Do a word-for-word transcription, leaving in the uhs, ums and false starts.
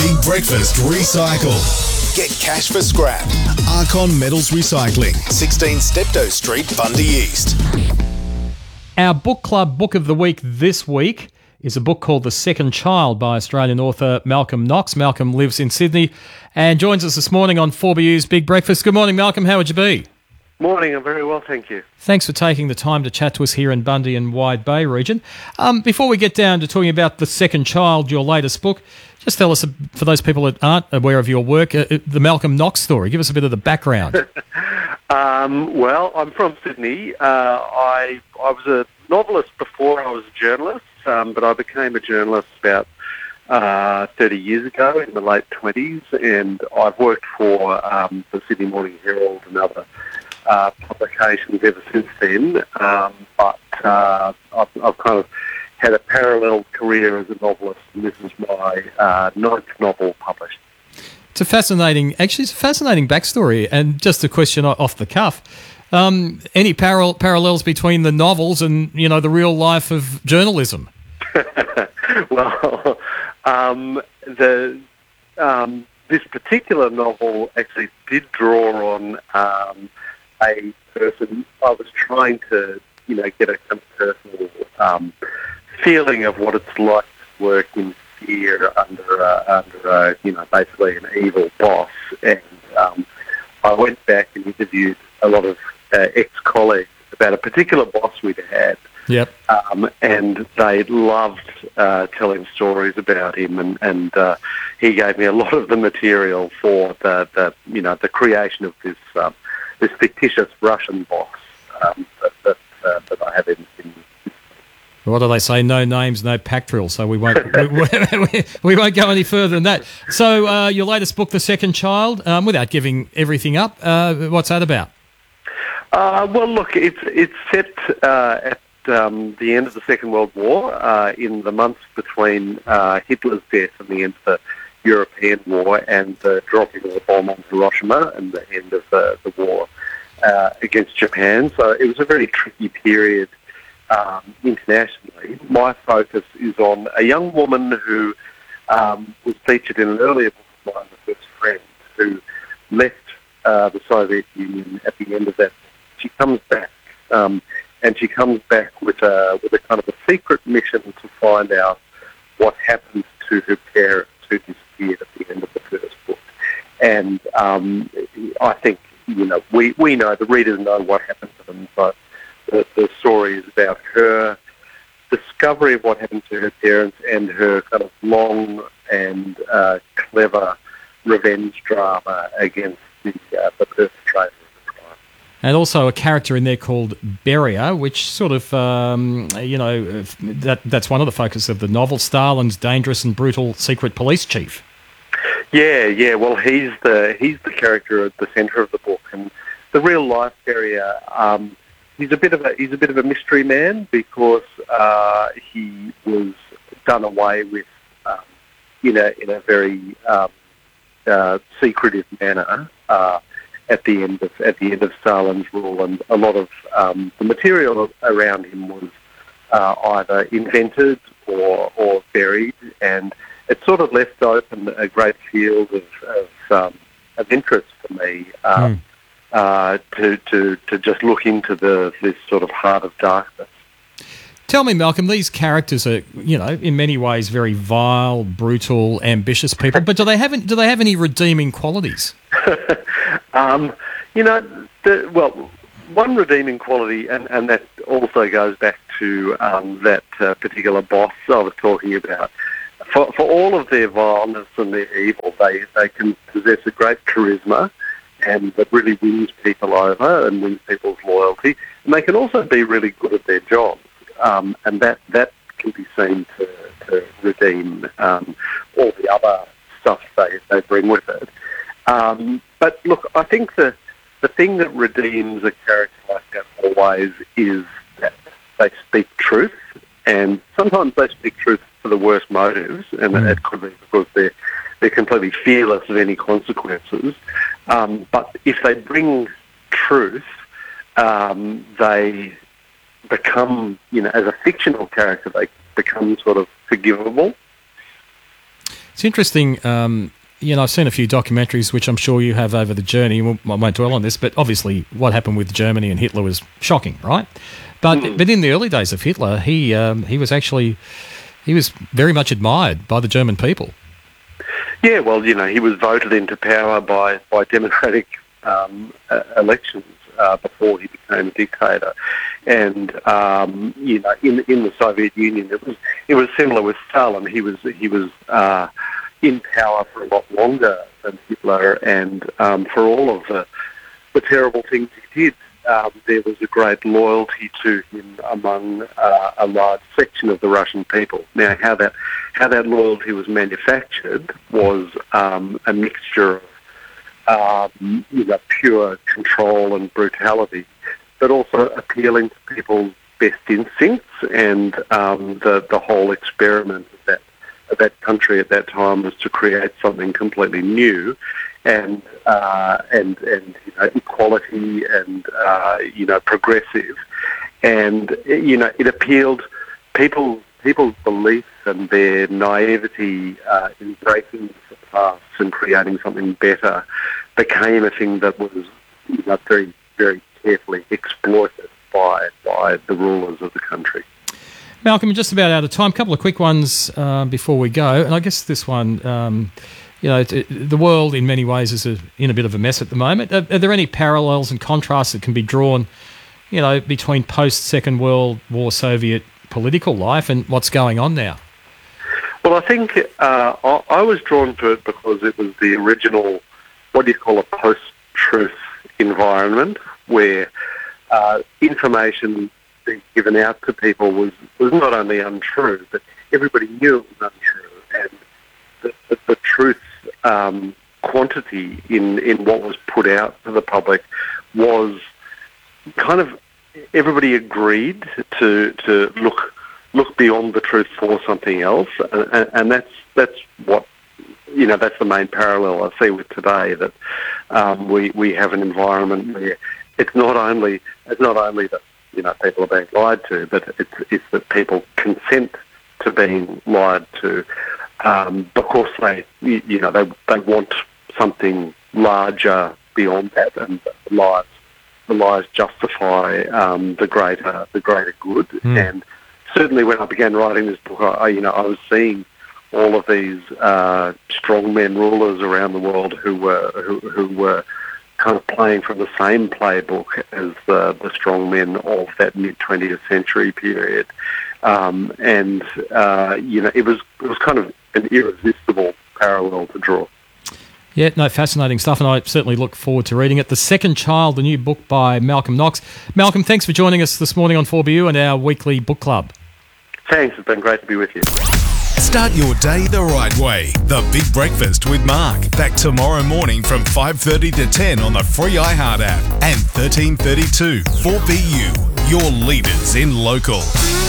Big Breakfast Recycle. Get cash for scrap. Archon Metals Recycling. sixteen Steptoe Street, Bundy East. Our book club book of the week this week is a book called The Second Child by Australian author Malcolm Knox. Malcolm lives in Sydney and joins us this morning on four B U's Big Breakfast. Good morning, Malcolm. How would you be? Morning, I'm very well, thank you. Thanks for taking the time to chat to us here in Bundy and Wide Bay region. Um, before we get down to talking about The Second Child, your latest book, just tell us, for those people that aren't aware of your work, uh, the Malcolm Knox story. Give us a bit of the background. um, well, I'm from Sydney. Uh, I I was a novelist before I was a journalist, um, but I became a journalist about uh, thirty years ago in the late twenties, and I've worked for um, the Sydney Morning Herald and other uh, publications ever since then. Um, but uh, I've, I've kind of had a parallel career as a novelist, and this is my uh, ninth novel published. It's a fascinating, actually, it's a fascinating backstory. And just a question off the cuff: um, any paral- parallels between the novels and, you know, the real life of journalism? well, um, the um, this particular novel actually did draw on um, a person. I was trying to, you know, get a kind of personal um, feeling of what it's like to work in fear under, a, under a, you know, basically an evil boss. And um, I went back and interviewed a lot of uh, ex-colleagues about a particular boss we'd had. Yep. Um, and they loved uh, telling stories about him, and, and uh, he gave me a lot of the material for the, the you know, the creation of this um, this fictitious Russian boss um, that that, uh, that I have in, in. What do they say? No names, no pack drill. So we won't we, we, we won't go any further than that. So uh, your latest book, The Second Child, um, without giving everything up, uh, what's that about? Uh, well, look, it's it's set uh, at um, the end of the Second World War, uh, in the months between uh, Hitler's death and the end of the European War, and the dropping of the bomb on Hiroshima and the end of the, the war uh, against Japan. So it was a very tricky period um, internationally. My focus is on a young woman who um, was featured in an earlier book of mine, The First Friend, who left uh, the Soviet Union at the end of that. She comes back, um, and she comes back with a, with a kind of a secret mission to find out what happened to her parents who disappeared at the end of the first book. And um, I think, you know, we, we know, the readers know what happened to them, but the, the story is about her discovery of what happened to her parents and her kind of long and uh, clever revenge drama against the, uh, the perpetrator. And also a character in there called Beria, which sort of, um, you know, that that's one of the focuses of the novel, Stalin's dangerous and brutal secret police chief. Yeah, yeah. Well, he's the he's the character at the centre of the book, and the real life Beria. Um, he's a bit of a he's a bit of a mystery man because uh, he was done away with, um, in a in a very um, uh, secretive manner. Uh, At the end of at the end of Stalin's rule, and a lot of um, the material around him was uh, either invented or or buried, and it sort of left open a great field of of, um, of interest for me uh, mm. uh, to to to just look into the this sort of heart of darkness. Tell me, Malcolm, these characters are, you know, in many ways very vile, brutal, ambitious people, but do they have any, do they have any redeeming qualities? um, you know, the, well, one redeeming quality, and, and that also goes back to um, that uh, particular boss I was talking about. For, for all of their vileness and their evil, they, they can possess a great charisma, and that really wins people over and wins people's loyalty. And they can also be really good at their jobs. Um, and that, that can be seen to, to redeem um, all the other stuff they, they bring with it. Um, but look, I think the, the thing that redeems a character like that always is that they speak truth, and sometimes they speak truth for the worst motives, and mm. it could be because they're, they're completely fearless of any consequences. Um, but if they bring truth, um, they become, you know, as a fictional character, they become sort of forgivable. It's interesting. Um, you know, I've seen a few documentaries, which I'm sure you have over the journey. I won't dwell on this, but obviously what happened with Germany and Hitler was shocking, right? But mm. but in the early days of Hitler, he um, he was actually he was very much admired by the German people. Yeah, well, you know, he was voted into power by by democratic um, uh, elections. Uh, before he became a dictator, and um, you know, in in the Soviet Union, it was it was similar with Stalin. He was he was uh, in power for a lot longer than Hitler, and um, for all of the the terrible things he did, um, there was a great loyalty to him among uh, a large section of the Russian people. Now, how that how that loyalty was manufactured was um, a mixture of Um, you know, pure control and brutality, but also appealing to people's best instincts. And um, the the whole experiment of that of that country at that time was to create something completely new, and uh, and and you know, equality and uh, you know, progressive, and you know, it appealed people people's beliefs and their naivety uh, in breaking the past and creating something better became a thing that was, you know, very, very carefully exploited by by the rulers of the country. Malcolm, we're just about out of time. A couple of quick ones uh, before we go, and I guess this one, um, you know, it, the world in many ways is a, in a bit of a mess at the moment. Are, are there any parallels and contrasts that can be drawn, you know, between post-Second World War Soviet political life and what's going on now? Well, I think uh, I, I was drawn to it because it was the original, what do you call a post-truth environment, where uh, information being given out to people was, was not only untrue, but everybody knew it was untrue. And the, the, the truth um, quantity in, in what was put out to the public was kind of, everybody agreed to to look look beyond the truth for something else, and, and that's that's what, you know, that's the main parallel I see with today, that um, we we have an environment where it's not only it's not only that, you know, people are being lied to, but it's it's that people consent to being lied to um, because they you, you know they they want something larger beyond that, and the lies the lies justify um, the greater the greater good. Mm. And certainly when I began writing this book, I, you know, I was seeing all of these uh, strongmen rulers around the world who were who, who were kind of playing from the same playbook as the, the strongmen of that mid twentieth century period, um, and uh, you know, it was it was kind of an irresistible parallel to draw. Yeah, no, fascinating stuff, and I certainly look forward to reading it. The Second Child, the new book by Malcolm Knox. Malcolm, thanks for joining us this morning on four B U and our weekly book club. Thanks, it's been great to be with you. Start your day the right way. The Big Breakfast with Mark. Back tomorrow morning from five thirty to ten on the free iHeart app and thirteen thirty-two four B U, your leaders in local.